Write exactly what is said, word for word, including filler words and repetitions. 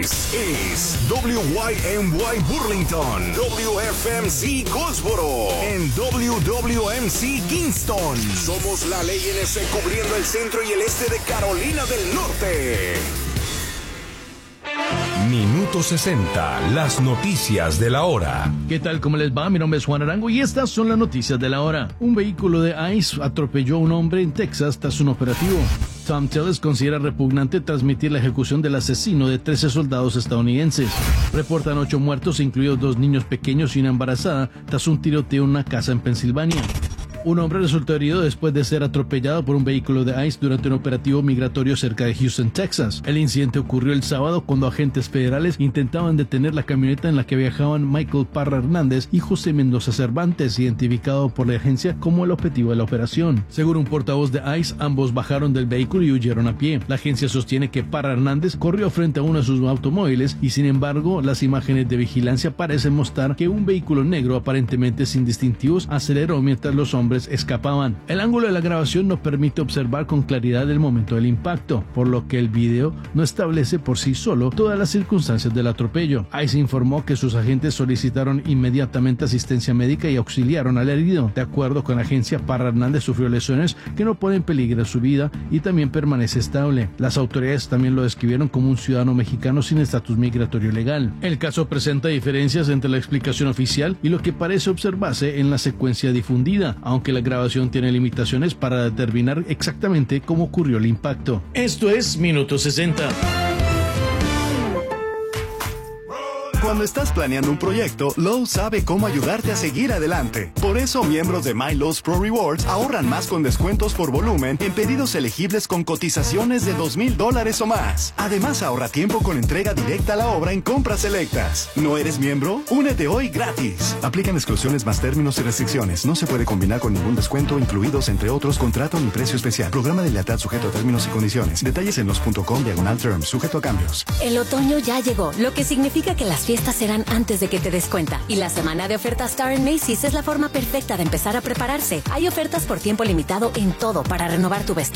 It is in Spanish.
es W Y M Y Burlington, W F M C Goldsboro, en W W M C Kingston. Somos la ley N S cubriendo el centro y el este de Carolina del Norte. Minuto sesenta, las noticias de la hora. ¿Qué tal? ¿Cómo les va? Mi nombre es Juan Arango y estas son las noticias de la hora. Un vehículo de ICE atropelló a un hombre en Texas tras un operativo. Tom Tillis considera repugnante transmitir la ejecución del asesino de trece soldados estadounidenses. Reportan ocho muertos, incluidos dos niños pequeños y una embarazada, tras un tiroteo en una casa en Pensilvania. Un hombre resultó herido después de ser atropellado por un vehículo de ICE durante un operativo migratorio cerca de Houston, Texas. El incidente ocurrió el sábado cuando agentes federales intentaban detener la camioneta en la que viajaban Michael Parra Hernández y José Mendoza Cervantes, identificado por la agencia como el objetivo de la operación. Según un portavoz de ICE, ambos bajaron del vehículo y huyeron a pie. La agencia sostiene que Parra Hernández corrió frente a uno de sus automóviles y, sin embargo, las imágenes de vigilancia parecen mostrar que un vehículo negro aparentemente sin distintivos aceleró mientras los hombres escapaban. El ángulo de la grabación no permite observar con claridad el momento del impacto, por lo que el video no establece por sí solo todas las circunstancias del atropello. ICE informó que sus agentes solicitaron inmediatamente asistencia médica y auxiliaron al herido. De acuerdo con la agencia, Parra Hernández sufrió lesiones que no ponen en peligro su vida y también permanece estable. Las autoridades también lo describieron como un ciudadano mexicano sin estatus migratorio legal. El caso presenta diferencias entre la explicación oficial y lo que parece observarse en la secuencia difundida, aunque que la grabación tiene limitaciones para determinar exactamente cómo ocurrió el impacto. Esto es Minuto sesenta. Cuando estás planeando un proyecto, Lowe's sabe cómo ayudarte a seguir adelante. Por eso, miembros de My Lowe's Pro Rewards ahorran más con descuentos por volumen en pedidos elegibles con cotizaciones de dos mil dólares o más. Además, ahorra tiempo con entrega directa a la obra en compras selectas. ¿No eres miembro? Únete hoy gratis. Aplican exclusiones más términos y restricciones. No se puede combinar con ningún descuento, incluidos, entre otros, contrato ni precio especial. Programa de lealtad sujeto a términos y condiciones. Detalles en los punto com diagonal terms, sujeto a cambios. El otoño ya llegó, lo que significa que las fiestas serán antes de que te des cuenta. Y la semana de ofertas Star en Macy's es la forma perfecta de empezar a prepararse. Hay ofertas por tiempo limitado en todo para renovar tu vestuario.